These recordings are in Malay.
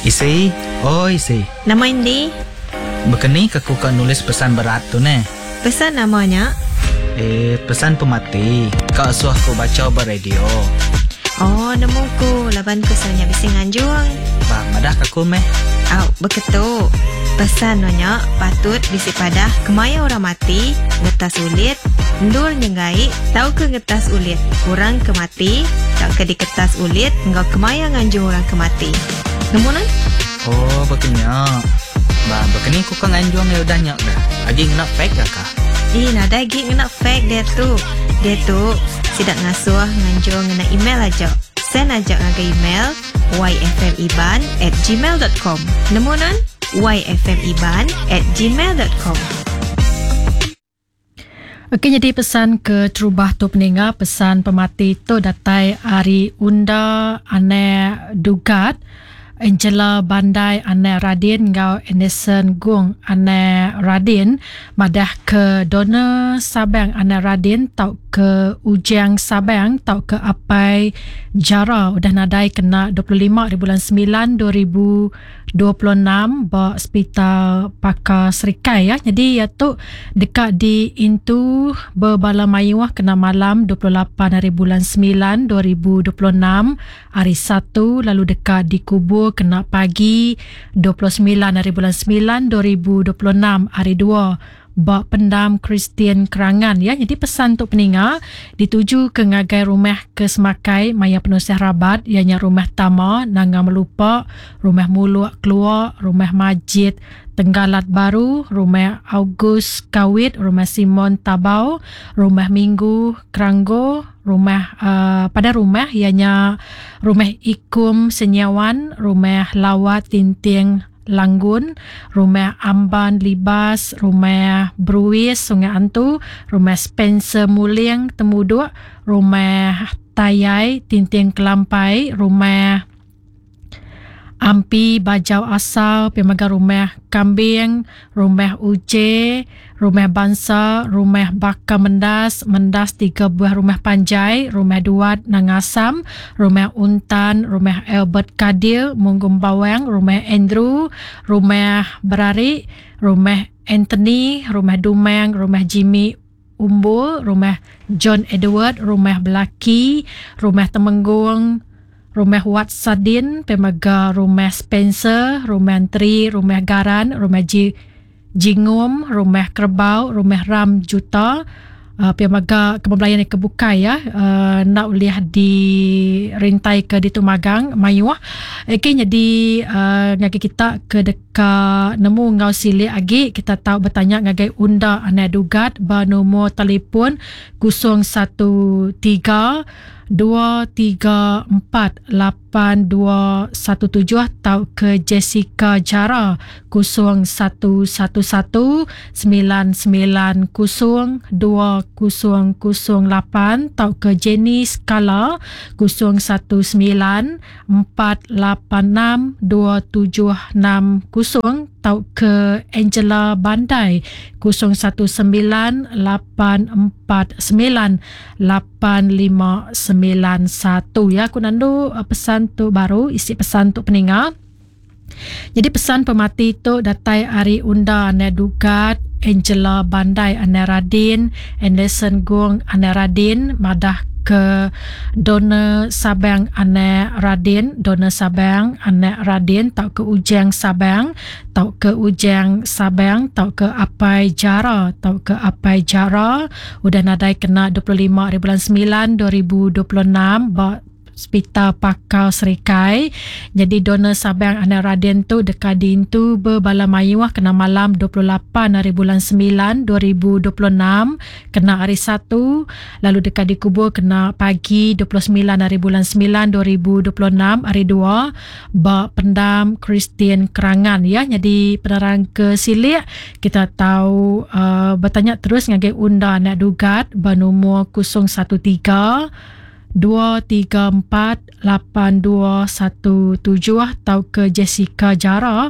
Isi, isi. Nama Indi? Begini aku kan nulis pesan berat tu ne. Pesan namanya? Pesan pemati. Kau suah aku baca beradio. Oh, namuku. Laban pesannya bisa nganjuang. Bang, madah aku meh. Begitu. Pesan nanya patut bisi padah kemaya orang mati, ngetas ulit, ndul nyengai, tau ke ngetas ulit, kurang kemati, tak ke diketas ulit, enggak kemaya nganjung orang kemati. Nemunan? Oh, begini. Bang, begini aku kan nganjung ya udah nyak dah. Agi ngena fake dah kah? Nada lagi ngena fake dia tu. Dia tu sidak ngasuh nganjung ngena email aja. Send aja ngaga email yfmiban@gmail.com. Nemunan? yfmiban@gmail.com. Okey, jadi pesan ke terubah tu peninga, pesan pemati tu datai Ari Unda ane Dugat, Angela Bandai ane Radin, ngau Anderson Gung ane Radin, madah ke Dona Sabang ane Radin, tau ke Ujang Sabang, tau ke Apai Jara, udah nadai kena 25 di bulan 9 2026 ba Hospital Pakar Serikai ya. Jadi ya tu dekat di Intu Berbala Mayuah kena malam 28 hari bulan 9 2026 hari Sabtu, lalu dekat di Kubur kena pagi 29 hari bulan 9 2026 hari 2 Bak Pendam Kristian Kerangan ya. Jadi pesan untuk peninga dituju ke ngagai rumah ke Semakai Maya Penusih Rabat, ianya rumah Tama Nanga Melupak, rumah Muluk Keluar, rumah Majid Tenggalat Baru, rumah August Kawit, rumah Simon Tabau, rumah Minggu Keranggo, rumah pada rumah ianya rumah Ikum Senyawan, rumah Lawat Tinting Langgun, rumah Amban Libas, rumah Bruis Sungai Antu, rumah Spencer Muling Temuduk, rumah Tayai Tinting Kelampai, rumah Ampi Bajau Asal, pemaga rumah Kambing, rumah Uce, rumah Bansa, rumah Baka Mendas 3 buah rumah Panjai, rumah Duat Nangasam, rumah Untan, rumah Albert Kadir, Munggum Bawang, rumah Andrew, rumah Berari, rumah Anthony, rumah Dumang, rumah Jimmy Umbul, rumah John Edward, rumah Belaki, rumah Temenggung, rumah Wat Sadin, pemaga rumah Spencer, rumah Tri, rumah Garan, rumah Jingum, rumah Kerbau, rumah Ram Juta, pemaga kebelayan kebuka ya, nak lihat di rintai ke di Tumagang Mayuah. Okey, jadi ngagi kita ke dekat nemu ngau sili agi kita tahu bertanya ngagai Unda ane Dugat ba nombor telefon 013 2348217 atau ke Jessica Jara 0119902008 atau ke Jenny Skala 01486276 atau ke Angela Bandai 0198498591 ya. Aku nandu pesan tu baru, isi pesan tu peningat. Jadi pesan pemati tu datai Ari Unda ane Dugat, Angela Bandai ane Radin, Anderson Gung ane Radin, madah ke Dona Sabang ane Radin, Dona Sabang ane Radin, tau ke Ujang Sabang, tau ke Ujang Sabang, tau ke Apai Jara, tau ke Apai Jara, udah nadai kena 25 hari bulan 9 2026 ba Hospital Pakar Serikai. Jadi Dona Sabang ane Radin tu dekat di Intu Berbala Mayuah kena malam 28 hari bulan 9 2026 kena hari Sabtu, lalu dekat di Kubur kena pagi 29 hari bulan 9 2026 hari 2 ba Pendam Kristian Kerangan ya. Jadi penerang ke silik kita tahu bertanya terus ngagai Unda nak Dugat ba nombor 013 2348217 atau ke Jessica Jara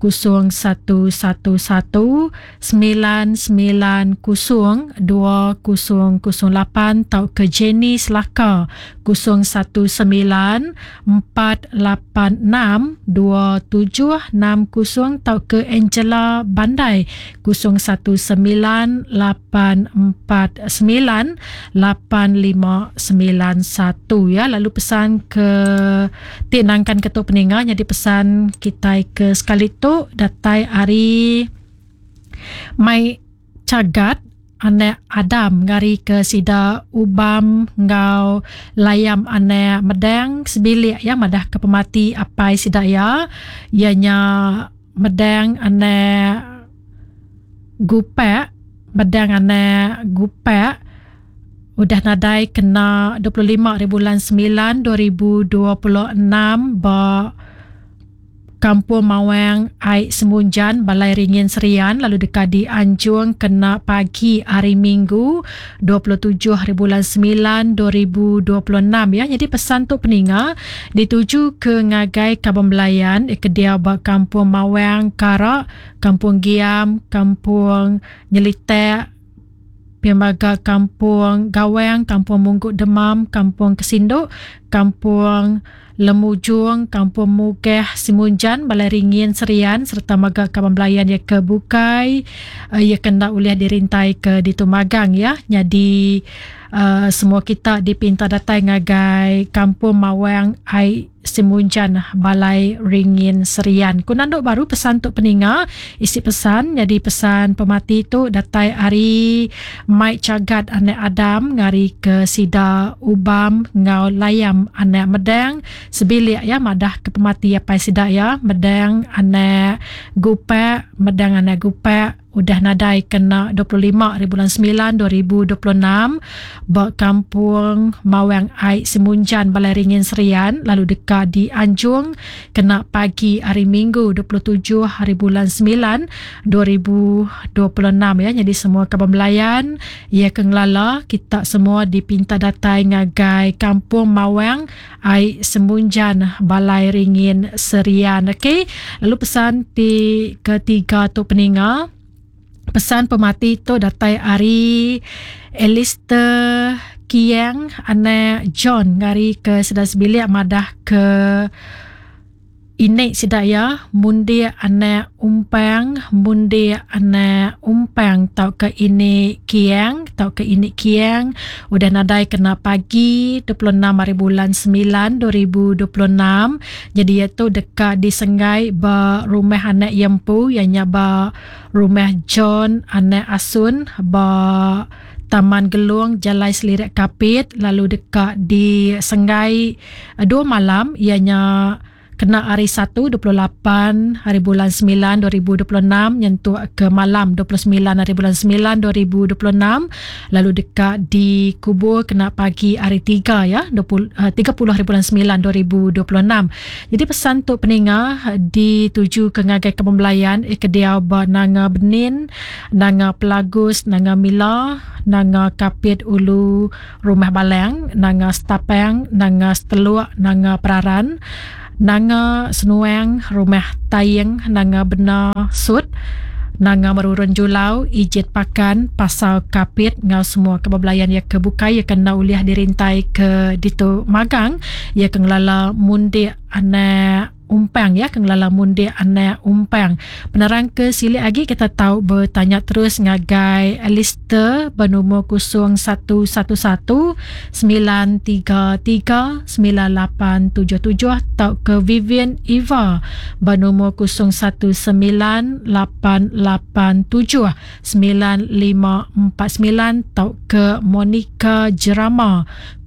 0119902008 atau ke Jenny Selaka 0198627660 atau ke Angela Bandai 0194985591 ya. Lalu pesan ke tinangkan ketua peninga, jadi pesan kita ke sekali tu datai hari mai cagat ane Adam ngari ke sida ubam ngau layam ane medang sebilik ya madah ke pemati apai sida ya ianya medang ane gupek udah nadai kena 25 hari bulan 9 2026 ba Kampung Mawang Ai Semunjan Balai Ringin Serian, lalu dekat di Anjung kena pagi hari Minggu 27 hari bulan 9 2026 ya. Jadi pesan tu peninga dituju ke ngagai Kampung Belayan ke dia ba Kampung Mawang Karak, Kampung Giam, Kampung Nyelitek, Piamaga Kampung Gawang, Kampung Munggut Demam, Kampung Kesinduk, Kampung Lemujung, Kampung Mugeh Simunjan, Balai Ringin Serian serta Maga Kampung Belayan yang ke Bukai ia kena uliah dirintai ke Ditu Magang ya. Jadi semua kita dipinta datang ngagai Kampung Mawang Ai Simunjan Balai Ringin Serian. Kunanduk baru pesan tu peninga isi pesan. Jadi pesan pemati tu datai hari mai cagat anak Adam ngari ke sida ubam ngau layam anak medang sebilik ya madah ke pemati apa sida ya medang anak gupek udah nadai kena 25 hari bulan 9 2026 ba Kampung Mawang Ai Semunjan Balai Ringin Serian, lalu dekat di Anjung kena pagi hari Minggu 27 hari bulan 9 2026 ya. Jadi semua Kampung Belayan ia kenglala kita semua dipinta datai ngagai Kampung Mawang Ai Semunjan Balai Ringin Serian. Okey, lalu pesan di ketiga tu peninga, pesan pemati tu datai hari Elister Kiang anak John ngari ke sedas bilik madah ke inek sidaya mundi anak umpang tau ke ini Kiang udah nadai kena pagi 26 hari bulan 9 2026. Jadi iaitu dekat di Senggai ba rumah anak Yempu ianya ba rumah John anak Asun ba Taman Gelung Jalai Selirik Kapit, lalu dekat di Senggai 2 malam ianya kena hari 1 28 hari bulan 9 2026 nyentuh ke malam 29 hari bulan 9 2026, lalu dekat di Kubur kena pagi hari 3 ya 30 hari bulan 9 2026. Jadi pesan tu peninga dituju ke ngagai Kampung Belayan ke dia ba Nanga Benin, Nanga Pelagus, Nanga Mila, Nanga Kapit Ulu Rumah Baleng, Nanga Stapeng, Nanga Seteluk, Nanga Peraran, Nanga Senuang Rumah Tayeng, Nanga Benar Sud, Nanga Merurun Julau, Ijit Pakan, Pasal Kapit, ngau semua Kampung Belayan ia kebuka ia kena uliah dirintai ke Ditu Magang ia kenglala mundi anak umpang ya, kenglala mundi anak umpang. Penerang ke sili lagi kita tahu bertanya terus ngagai Alistair bernomor 0111933987 atau ke Vivian Eva bernomor 0198879549 atau ke Monica Jerama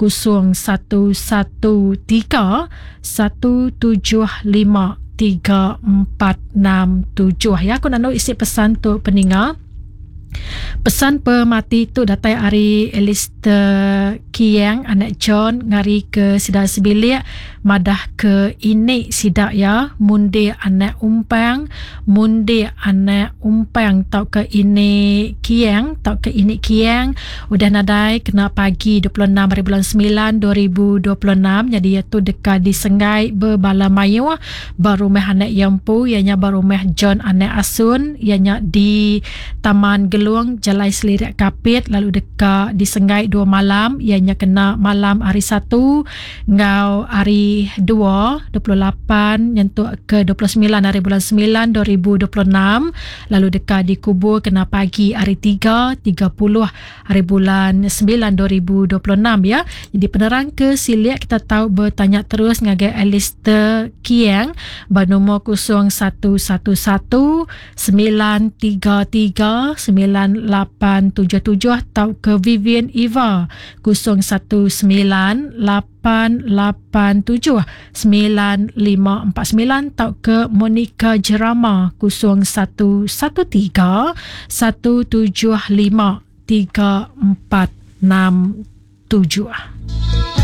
0113175347 ya. Aku nak isi pesan tu peninga Pesan pemati tu datai hari Alistair Kiang anak John ngari ke sidang sebilik madah ke inik sidak ya mundi anak umpang tau ke inik Kiang udah nadai kena pagi 26 hari bulan 9 2026 jadi iaitu dekat di Sengai Berbala Mayu barumah anak Yampu ianya barumah John anak Asun ianya di Taman Geluang Jalai Selirik Kapit lalu dekat di Sengai 2 malam ianya kena malam hari 1 ngau hari 2 28 nyentuh ke 29 hari bulan 9 2026 lalu dekat di Kubur kena pagi hari 3 30 hari bulan 9 2026 ya. Jadi penerang ke silik kita tahu bertanya terus ngagai Alistair Kiang bernombor 0111 933 9877 atau ke Vivian Eva 019 887 9549 atau ke Monica Jerama 0113 175 3467.